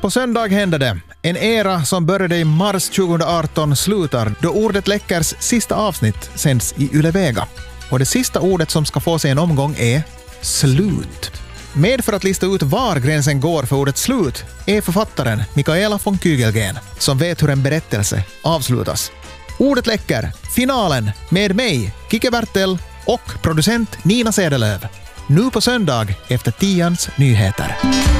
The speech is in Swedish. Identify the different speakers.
Speaker 1: På söndag händer det. En era som började i mars 2018 slutar då Ordet Läckers sista avsnitt sänds i Yle Vega. Och det sista ordet som ska få sig en omgång är slut. Med för att lista ut var gränsen går för ordet slut är författaren Mikaela von Kygelgren som vet hur en berättelse avslutas. Ordet Läcker, finalen med mig, Kike Bertel och producent Nina Sedelöv. Nu på söndag efter 10:ans nyheter.